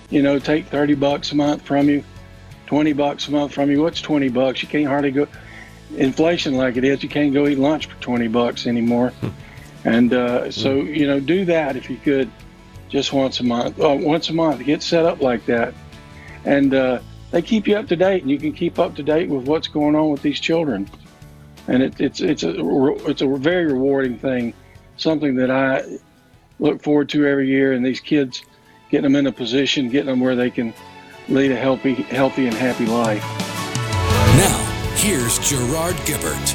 take $30 a month from you, $20 a month from you. What's $20? You can't hardly go. Inflation like it is, you can't go eat lunch for $20 anymore. And so, do that if you could, just once a month. Once a month, get set up like that. And they keep you up to date, and you can keep up to date with what's going on with these children. And it's a very rewarding thing, something that I look forward to every year. And these kids, getting them in a position, getting them where they can lead a healthy and happy life. Now, here's Gerard Gibbert.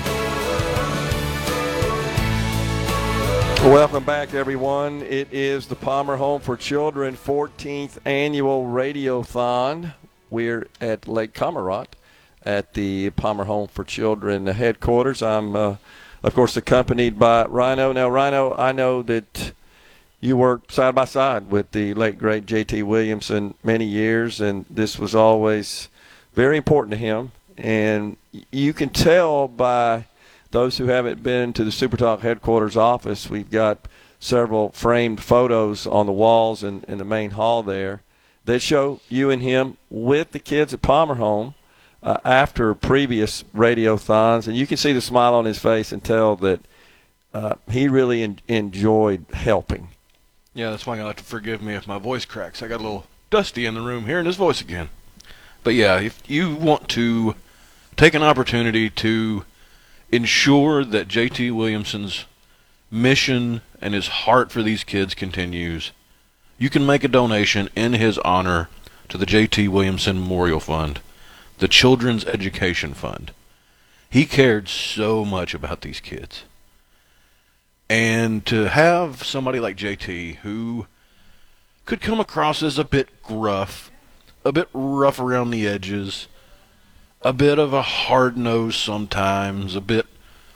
Welcome back, everyone. It is the Palmer Home for Children 14th Annual Radiothon. We're at Lake Comarotte at the Palmer Home for Children headquarters. I'm, of course, accompanied by Rhino. Now, Rhino, I know that you worked side by side with the late, great J.T. Williamson many years, and this was always very important to him. And you can tell by those who haven't been to the SuperTalk headquarters office, we've got several framed photos on the walls in the main hall there that show you and him with the kids at Palmer Home after previous radiothons. And you can see the smile on his face and tell that he really enjoyed helping. Yeah, that's why you'll have to forgive me if my voice cracks. I got a little dusty in the room hearing his voice again. But yeah, if you want to take an opportunity to ensure that J.T. Williamson's mission and his heart for these kids continues, you can make a donation in his honor to the J.T. Williamson Memorial Fund, the Children's Education Fund. He cared so much about these kids. And to have somebody like J.T. who could come across as a bit gruff, a bit rough around the edges, a bit of a hard nose sometimes, a bit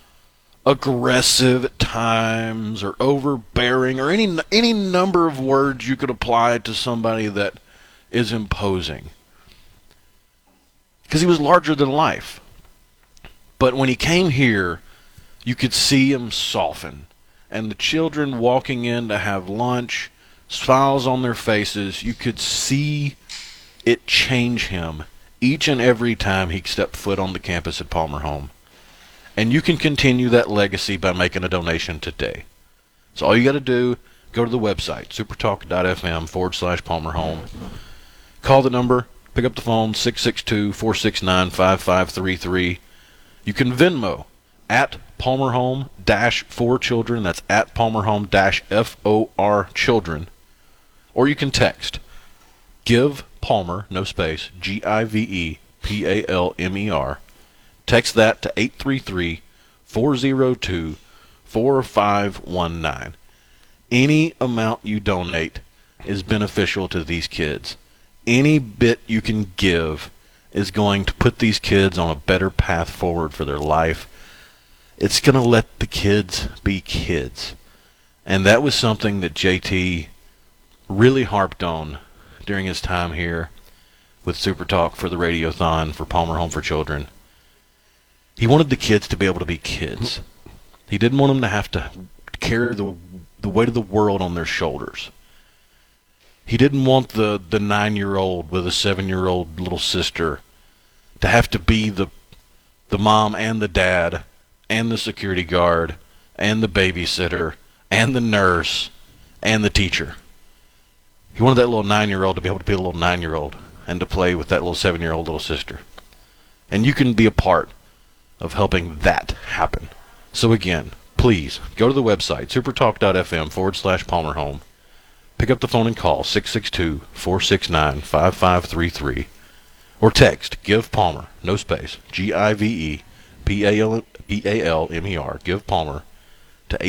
aggressive at times, or overbearing, or any number of words you could apply to somebody that is imposing. Because he was larger than life. But when he came here, you could see him soften. And the children walking in to have lunch, smiles on their faces, you could see it change him each and every time he stepped foot on the campus at Palmer Home. And you can continue that legacy by making a donation today. So all you got to do, go to the website, supertalk.fm/Palmer Home. Call the number, pick up the phone, 662-469-5533. You can Venmo at Palmer Home-for Children. That's at Palmer Home-FOR Children. Or you can text Give Palmer, no space, GIVEPALMER. Text that to 833-402-4519. Any amount you donate is beneficial to these kids. Any bit you can give is going to put these kids on a better path forward for their life. It's going to let the kids be kids. And that was something that JT really harped on during his time here with Super Talk for the Radiothon for Palmer Home for Children. He wanted the kids to be able to be kids. He didn't want them to have to carry the weight of the world on their shoulders. He didn't want the 9-year-old with a 7-year-old little sister to have to be the mom and the dad and the security guard and the babysitter and the nurse and the teacher. He wanted that little 9-year-old to be able to be a little 9-year-old and to play with that little 7-year-old little sister. And you can be a part of helping that happen. So again, please go to the website, supertalk.fm/Palmer Home. Pick up the phone and call 662-469-5533. Or text Give Palmer, no space, GIVEPALMER, Give Palmer, to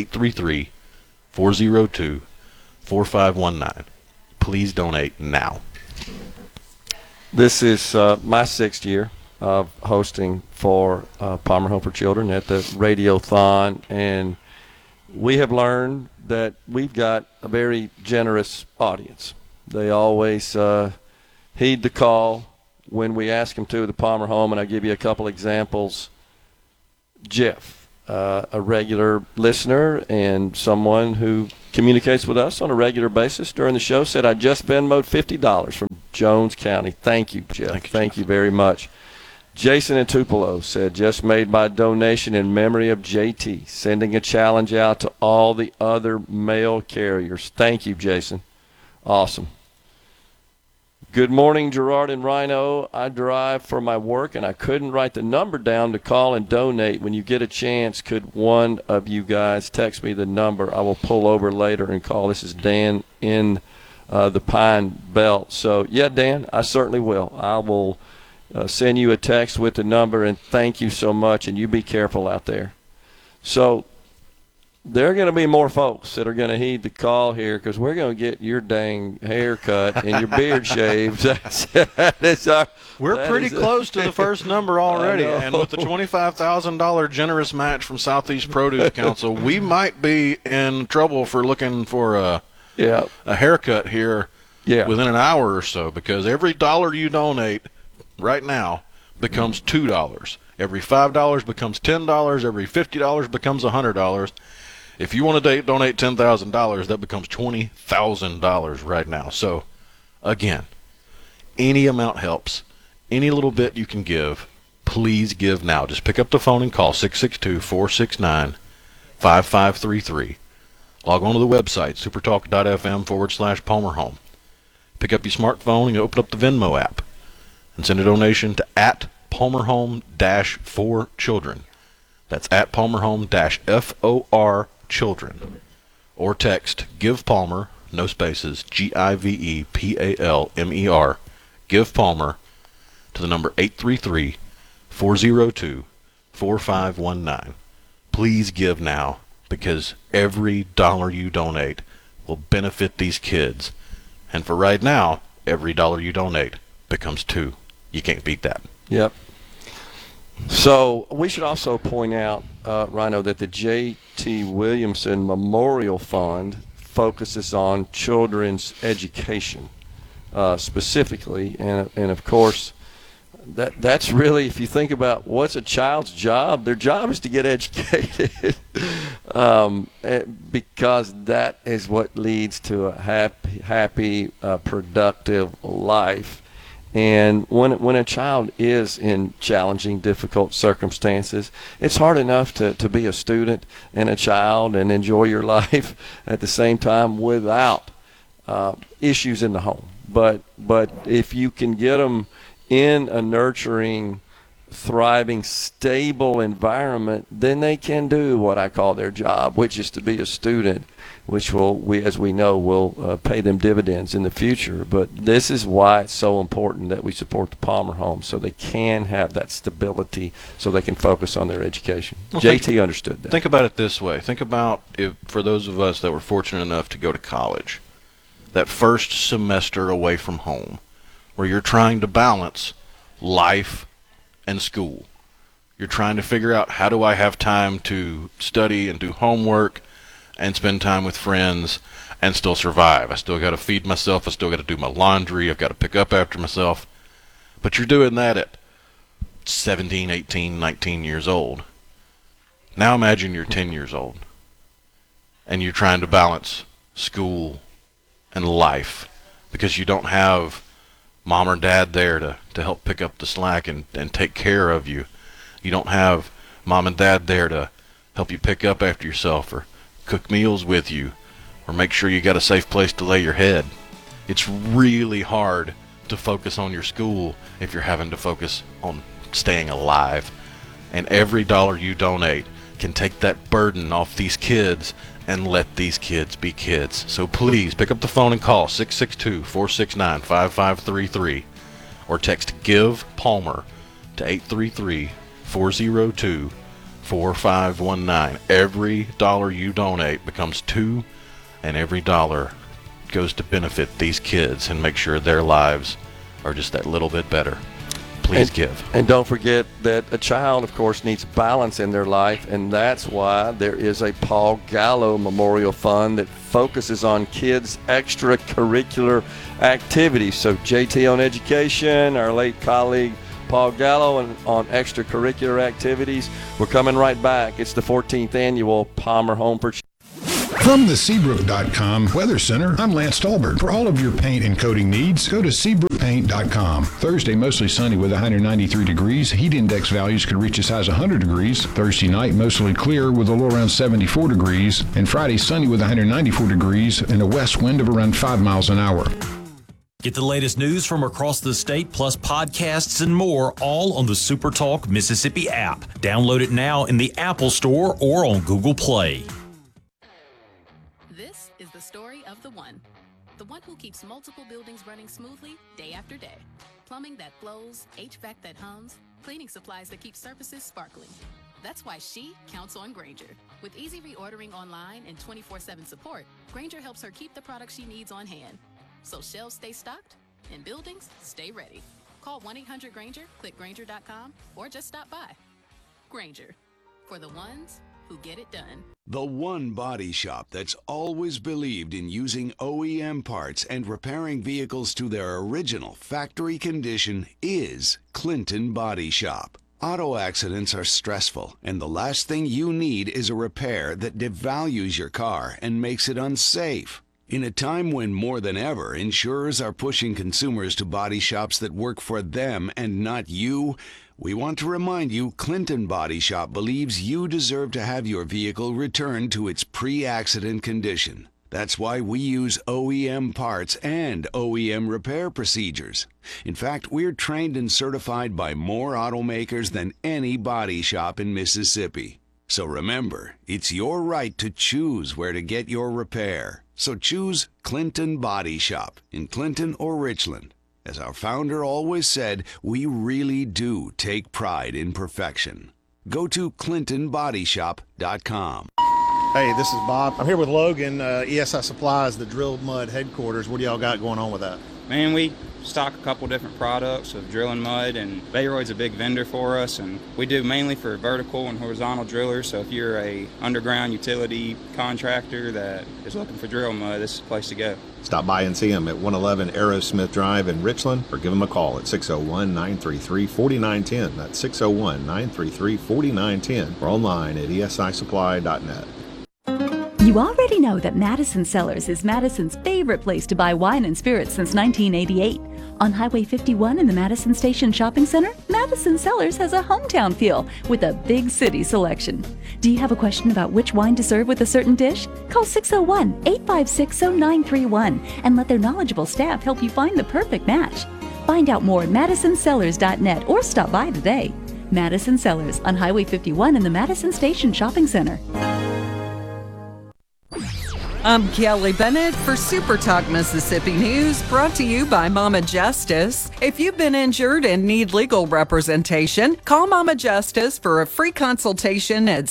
833-402-4519. Please donate now. This is my 6th year of hosting for Palmer Home for Children at the Radiothon, and we have learned that we've got a very generous audience. They always heed the call when we ask them to the Palmer Home, and I'll give you a couple examples. Jeff, a regular listener and someone who communicates with us on a regular basis during the show, said, I just Venmoed $50 from Jones County. Thank you, Jeff. Thank you very much. Jason in Tupelo said, just made my donation in memory of JT, sending a challenge out to all the other mail carriers. Thank you, Jason. Awesome. Good morning, Gerard and Rhino. I drive for my work, and I couldn't write the number down to call and donate. When you get a chance, could one of you guys text me the number? I will pull over later and call. This is Dan in the Pine Belt. So, yeah, Dan, I certainly will. I will send you a text with the number, and thank you so much, and you be careful out there. So there are going to be more folks that are going to heed the call here, because we're going to get your dang hair cut and your beard shaved. We're pretty close to the first number already, and with the $25,000 generous match from Southeast Produce Council, we might be in trouble for looking for a haircut here within an hour or so, because every dollar you donate right now becomes $2. Every $5 becomes $10. Every $50 becomes $100. If you want to donate $10,000, that becomes $20,000 right now. So, again, any amount helps. Any little bit you can please give now. Just pick up the phone and call 662-469-5533. Log on to the website, supertalk.fm/Palmer Home. Pick up your smartphone and open up the Venmo app and send a donation to @PalmerHome-for-Children. That's @PalmerHome-FOR Children. Or text Give Palmer, no spaces, GIVEPALMER, Give Palmer, to the number 833-402-4519. Please give now, because every dollar you donate will benefit these kids. And for right now, every dollar you donate becomes $2. You can't beat that. Yep. So we should also point out, Rhino, that the J.T. Williamson Memorial Fund focuses on children's education specifically. And of course, that's really, if you think about what's a child's job, their job is to get educated because that is what leads to a happy, productive life. And when a child is in challenging, difficult circumstances, it's hard enough to be a student and a child and enjoy your life at the same time without issues in the home. But if you can get them in a nurturing, thriving, stable environment, then they can do what I call their job, which is to be a student, which as we know, will pay them dividends in the future. But this is why it's so important that we support the Palmer Home, so they can have that stability, so they can focus on their education. Well, JT understood that. Think about it this way. Think about, if for those of us that were fortunate enough to go to college, that first semester away from home, where you're trying to balance life and school. You're trying to figure out, how do I have time to study and do homework and spend time with friends and still survive? I still got to feed myself. I still got to do my laundry. I've got to pick up after myself. But you're doing that at 17, 18, 19 years old. Now imagine you're 10 years old and you're trying to balance school and life because you don't have mom or dad there to help pick up the slack and take care of you. You don't have mom and dad there to help you pick up after yourself or cook meals with you or make sure you got a safe place to lay your head. It's really hard to focus on your school if you're having to focus on staying alive. And every dollar you donate can take that burden off these kids and let these kids be kids. So please pick up the phone and call 662-469-5533 or text Give Palmer to 833-402-4519. Every dollar you donate becomes $2, and every dollar goes to benefit these kids and make sure their lives are just that little bit better. Please give. And don't forget that a child, of course, needs balance in their life, and that's why there is a Paul Gallo Memorial Fund that focuses on kids' extracurricular activities. So JT on education, our late colleague Paul Gallo on extracurricular activities. We're coming right back. It's the 14th annual Palmer Home for Children. From the Seabrook.com Weather Center, I'm Lance Stolberg. For all of your paint and coating needs, go to SeabrookPaint.com. Thursday, mostly sunny with 193 degrees. Heat index values could reach as high as 100 degrees. Thursday night, mostly clear with a low around 74 degrees. And Friday, sunny with 194 degrees and a west wind of around 5 miles an hour. Get the latest news from across the state, plus podcasts and more, all on the SuperTalk Mississippi app. Download it now in the Apple Store or on Google Play. This is the story of the one who keeps multiple buildings running smoothly day after day. Plumbing that flows, HVAC that hums, cleaning supplies that keep surfaces sparkling. That's why she counts on Grainger. With easy reordering online and 24/7 support, Grainger helps her keep the products she needs on hand. So shelves stay stocked and buildings stay ready. Call 1-800-GRAINGER, click Grainger.com, or just stop by. Grainger, for the ones who get it done. The one body shop that's always believed in using OEM parts and repairing vehicles to their original factory condition is Clinton Body Shop. Auto accidents are stressful, and the last thing you need is a repair that devalues your car and makes it unsafe. In a time when more than ever insurers are pushing consumers to body shops that work for them and not you, we want to remind you Clinton Body Shop believes you deserve to have your vehicle returned to its pre-accident condition. That's why we use OEM parts and OEM repair procedures. In fact, we're trained and certified by more automakers than any body shop in Mississippi. So remember, it's your right to choose where to get your repair. So choose Clinton Body Shop in Clinton or Richland. As our founder always said, we really do take pride in perfection. Go to ClintonBodyShop.com. Hey, this is Bob. I'm here with Logan, ESI Supplies, the Drilled Mud headquarters. What do y'all got going on with that? Man, we stock a couple different products of drilling mud, and Bayroyd's a big vendor for us, and we do mainly for vertical and horizontal drillers. So if you're a underground utility contractor that is looking for drill mud, this is the place to go. Stop by and see them at 111 Aerosmith Drive in Richland, or give them a call at 601-933-4910. That's 601-933-4910, or online at esisupply.net. You already know that Madison Cellars is Madison's favorite place to buy wine and spirits since 1988. On Highway 51 in the Madison Station Shopping Center, Madison Cellars has a hometown feel with a big city selection. Do you have a question about which wine to serve with a certain dish? Call 601-856-0931 and let their knowledgeable staff help you find the perfect match. Find out more at MadisonCellars.net or stop by today. Madison Cellars on Highway 51 in the Madison Station Shopping Center. I'm Kelly Bennett for Super Talk Mississippi News, brought to you by Mama Justice. If you've been injured and need legal representation, call Mama Justice for a free consultation at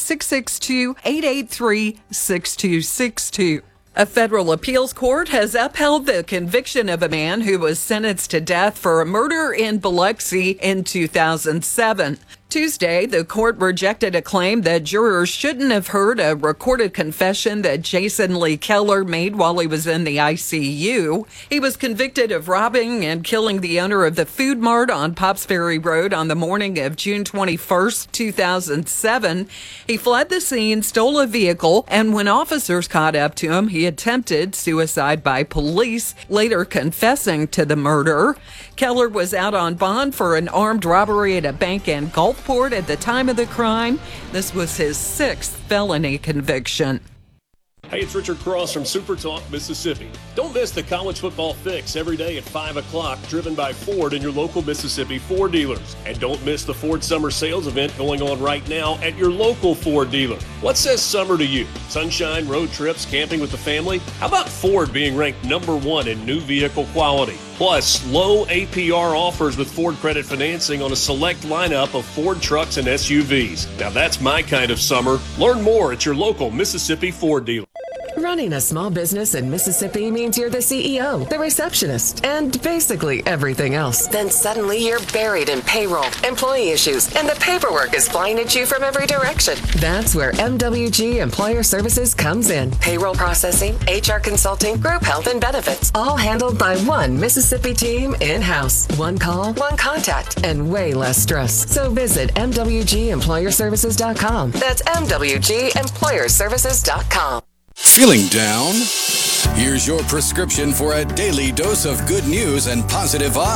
662-883-6262. A federal appeals court has upheld the conviction of a man who was sentenced to death for a murder in Biloxi in 2007. Tuesday, the court rejected a claim that jurors shouldn't have heard a recorded confession that Jason Lee Keller made while he was in the ICU. He was convicted of robbing and killing the owner of the Food Mart on Pops Ferry Road on the morning of June 21st, 2007. He fled the scene, stole a vehicle, and when officers caught up to him, he attempted suicide by police, later confessing to the murder. Keller was out on bond for an armed robbery at a bank in Gulfport at the time of the crime. This was his 6th felony conviction. Hey, it's Richard Cross from Super Talk Mississippi. Don't miss the college football fix every day at 5 o'clock, driven by Ford and your local Mississippi Ford dealers. And don't miss the Ford Summer Sales event going on right now at your local Ford dealer. What says summer to you? Sunshine, road trips, camping with the family? How about Ford being ranked #1 in new vehicle quality? Plus, low APR offers with Ford credit financing on a select lineup of Ford trucks and SUVs. Now that's my kind of summer. Learn more at your local Mississippi Ford dealer. Running a small business in Mississippi means you're the CEO, the receptionist, and basically everything else. Then suddenly you're buried in payroll, employee issues, and the paperwork is flying at you from every direction. That's where MWG Employer Services comes in. Payroll processing, HR consulting, group health and benefits, all handled by one Mississippi team in-house. One call, one contact, and way less stress. So visit MWGEmployerServices.com. That's MWGEmployerServices.com. Feeling down? Here's your prescription for a daily dose of good news and positive vibes.